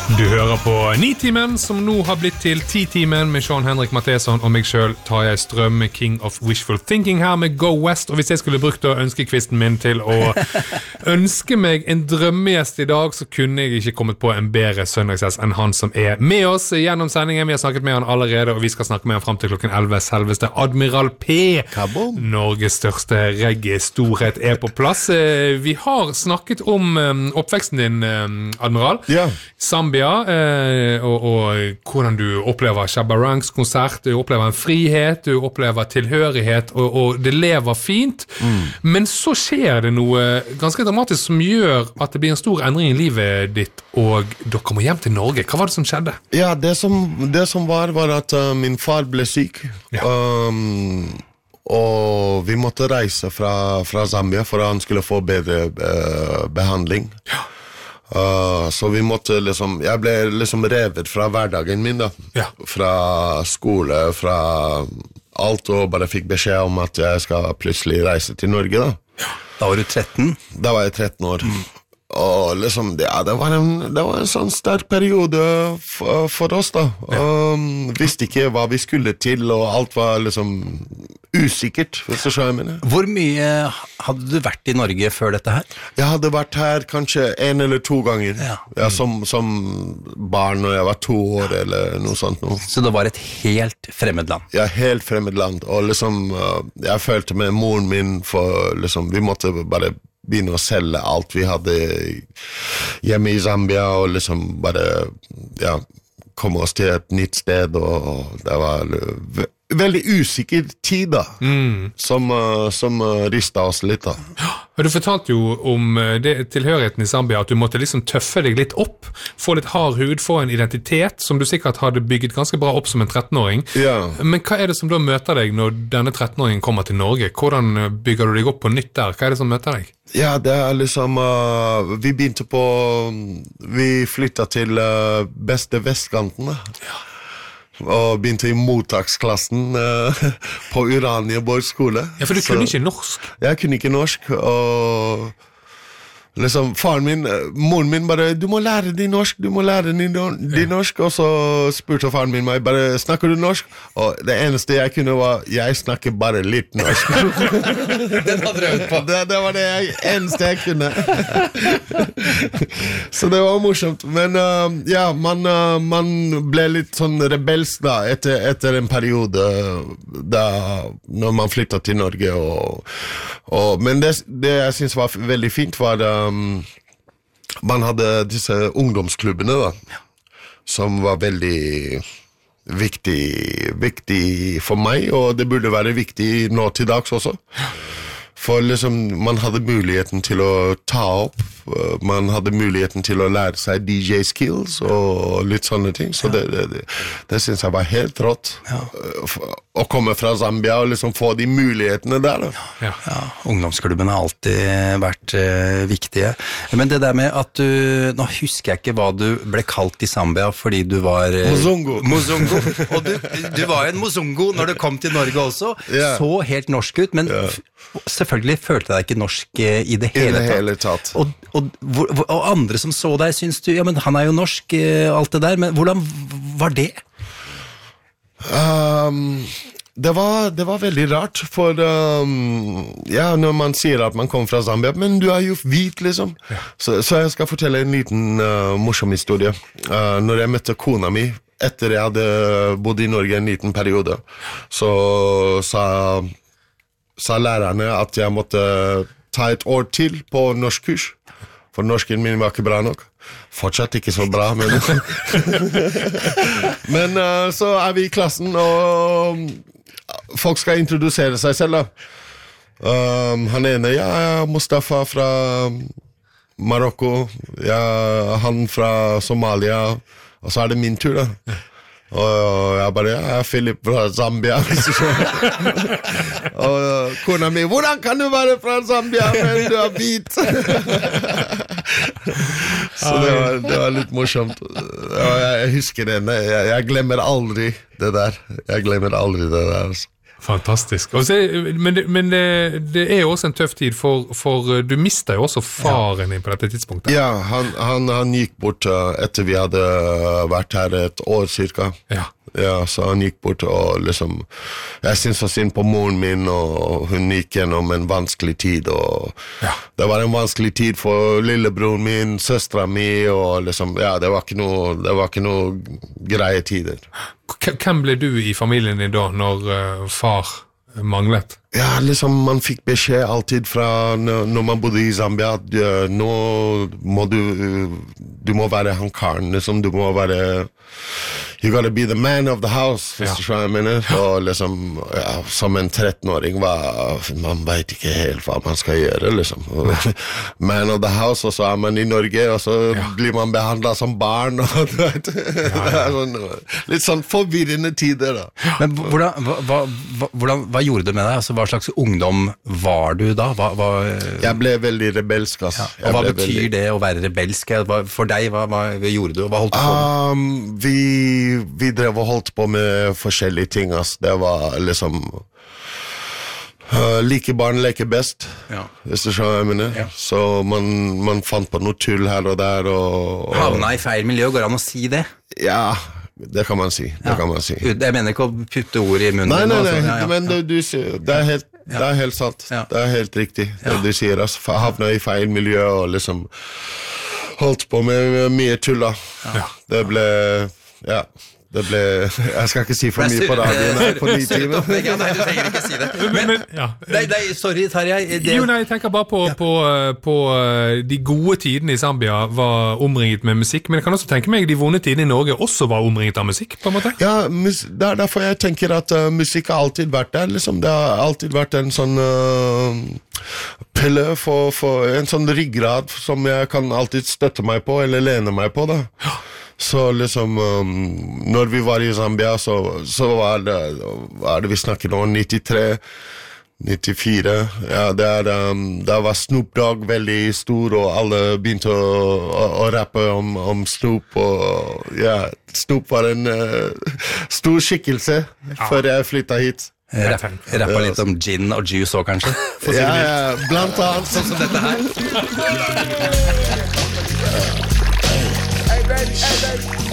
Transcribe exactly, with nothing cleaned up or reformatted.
Du hører på Nitimen, som nå har blitt til Ti-timen med Sean Henrik Matheson og meg selv, Tarjei Strøm, King of Wishful Thinking her med Go West. Og hvis jeg skulle brukt ønskekvisten min til å ønske meg en drømmegjest i dag, så kunne jeg ikke kommet på en bedre søndagsgjest enn han som er med oss gjennom sendingen. Vi har snakket med han allerede, og vi skal snakke med han frem til klokken elleve. Selveste Admiral P, Kabom. Norges største reggae-storhet, er på plass. Vi har snakket om oppveksten din, Admiral. Ja. Zambia, eh, og, og hvordan du opplever Shabba Ranks konsert, du opplever en frihet, du opplever tilhørighet, og, og det lever fint. Mm. Men så skjer det noe ganske dramatisk som gjør at det blir en stor endring i livet ditt, og dere kommer hjem til Norge. Hva var det som skjedde? Ja, det som, det som var, var at uh, min far ble syk. Ja. Um, og vi måtte reise fra, fra Zambia for at han skulle få bedre uh, behandling. Ja. Uh, så vi måtte liksom, jeg ble liksom revet fra hverdagen min da, ja. Fra skole, fra alt, og bare fikk beskjed om at jeg skal plutselig reise til Norge da. Ja. Da var du tretten? Da var jeg tretten år. Mm. Og liksom, ja, det var en, det var en sånn sterk periode for, for oss da. Ja. Um, visste ikke hva vi skulle til, og alt var liksom usikkert, hvis du skjønner jeg mener. Hvor mye hadde du vært i Norge før dette her? Jeg hadde vært her kanskje en eller to ganger. Ja. Ja, som, som barn når jeg var to år, ja. Eller noe sånt noe. Så det var et helt fremmed land? Ja, helt fremmed land. Og liksom, jeg følte med moren min for liksom, vi måtte bare begynne å selge alt vi hadde hjemme i Zambia, og liksom bare, ja, komme oss til et nytt sted, og det var ve- veldig usikker tid da, mm. som, uh, som uh, ristet oss litt da. Og du fortalte jo om det, tilhørigheten i Zambia, at du måtte liksom tøffe deg litt opp, få litt hard hud, få en identitet, som du sikkert hadde bygget ganske bra opp som en trettenåring. Ja. Men hva er det som da møter deg når denne trettenåringen kommer til Norge? Hvordan bygger du deg opp på nytt der? Hva er det som møter deg? Ja, det er liksom, uh, vi begynte på, vi flyttet til uh, beste vestkanten da. Ja. Og begynte i mottaksklassen uh, på Uraniaborg skole. Ja, for du kunne ikke norsk? Jeg kunne ikke norsk, og liksom faren min, moren min bare, du må lære din norsk, du må lære din, din norsk, og så spurte faren min meg, bare, snakker du norsk? Og det eneste jeg kunne var, jeg snakker bare litt norsk. Den hadde du øvd på. Det, det var det jeg, eneste jeg kunne. Så det var morsomt. Men uh, ja, man, uh, man ble litt sånn rebelsk da, etter, etter en periode da, når man flyttet til Norge. Og, og, men det, det jeg synes var veldig fint var um, man hadde disse ungdomsklubbene da, ja. Som var veldig viktig, viktig for meg, og det burde være viktig nå til dags også. For liksom, man hadde muligheten til å ta opp, man hadde muligheten til å lære seg D J-skills og litt sånne ting, så ja. det, det, det, det synes jeg var helt rått. Ja. Å komme fra Zambia og liksom få de mulighetene der. Da. Ja. Ja, ungdomsklubben har alltid vært uh, viktige. Men det der med at du, nå husker jeg ikke hva du ble kalt i Zambia fordi du var... Uh, Mozongo. Mozongo. Og du, du var en Mozongo når du kom til Norge også, ja. Så helt norsk ut, men ja. Selvfølgelig følte jeg deg ikke norsk uh, i det hele tatt. I det hele tatt. Og, og, og, og andre som så deg, synes du, ja, men han er jo norsk, uh, alt det der, men hvordan var det? Um, det var det var veldig rart for um, ja, når man sier at man kommer fra Zambia, men du er jo hvit liksom. Ja. Så, så jeg skal fortelle en liten uh, morsom historie. Uh, når jeg møtte kona mi etter jeg hadde bodd i Norge en liten periode, så sa, sa lærerne at jeg måtte ta et år til på norskkurs, for norsken min var ikke bra nok. Fortsatt ikke så bra, men men uh, så er vi i klassen, og folk skal introdusere seg selv da. Um, han ene, ja, Mustafa fra Marokko, ja, han fra Somalia, og så er det min tur da. Og jeg bare, ja, jeg er Philip fra Zambia. Og kona mi, hvordan kan du være fra Zambia, men du er hvit? Så det var, det var litt morsomt. Og jeg husker det, jeg, jeg glemmer aldri det der. Jeg glemmer aldri det der. Fantastisk. Og så, men det, men det, det er jo også en tøff tid, for, for du mistet jo også faren din på dette tidspunktet. Ja, han, han, han gikk bort uh, etter vi hadde vært her et år cirka. Ja. Ja, så han gikk bort og liksom, jeg synes så synd på moren min, og hun gikk gjennom en vanskelig tid, og Ja. det var en vanskelig tid for lillebroren min, søstera mi, og liksom, ja, det var ikke noe, det var ikke noe greie tider. K- Hvem ble du i familien din da, når uh, far manglet? Ja, liksom, man fikk beskjed alltid fra når, når man bodde i Zambia, at uh, nå må du, du må være han karen, liksom, du må være, you gotta be the man of the house, hvis Ja. du skjønner hva jeg mener, og liksom, ja, som en trettenåring, var, man vet ikke helt hva man skal gjøre, liksom, man of the house, og så er man i Norge, og så Ja. blir man behandlet som barn, og du vet, det er sånn, litt sånn forvirrende tider da. Men hvordan, hva, hva, hva, hvordan, hva gjorde det med deg? Altså, hva slags ungdom var du da? Hva, hva, Jeg ble veldig rebelsk, ass. ja. Jeg Og hva ble betyr veldig- det å være rebelsk? Hva, for deg, hva, hva gjorde du? Hva holdt du på med? Um, vi, vi drev og holdt på med forskjellige ting, ass. Det var liksom uh, like barn leker best, Ja. hvis du skjønner hva jeg mener. Ja. Så man, man fant på noe tull her og der, og, og Havna i feil miljø, går det an å si det? ja, det kan man si, det Ja. kan man si. Ut- Jeg mener ikke å putte ord i munnen. Nei, din, nei, altså. nei, Ja, ja, men ja. du, du, sier- det, er helt, det er helt sant. Ja. Det er helt riktig, det du sier. Altså, for havna i feil miljø og liksom holdt på med mye tull da. Ja. Det ble, ja, det ble, jeg skal ikke si for mye på radioen her på ni timer. Ja, nei, du trenger ikke si det. Men, men, ja. Nei, nei, sorry, Tarjei. Det- Jo, nei, jeg tenker bare på, på, på uh, de gode tidene i Zambia var omringet med musikk, men jeg kan også tenke meg de vonde tidene i Norge også var omringet av musikk, på en måte. Ja, mus- det er derfor jeg tenker at uh, musikk har alltid vært der, liksom. Det har alltid vært en sånn uh, pille for, for en sånn ryggrad som jeg kan alltid støtte meg på, eller lene meg på da. Så liksom, um, når vi var i Zambia, så, så var det, hva er det vi snakker nå, nittitre, nittifire, ja, det er, um, da var Snoop Dogg veldig stor, og alle begynte å, å, å rappe om, om Snoop, og ja, Snoop var en uh, stor skikkelse før jeg flyttet hit. Rapp, rappa litt om gin og juice også, kanskje? For å si Ja, det mildt. ja, blant annet. Sånn som dette her. Hey baby, hey baby.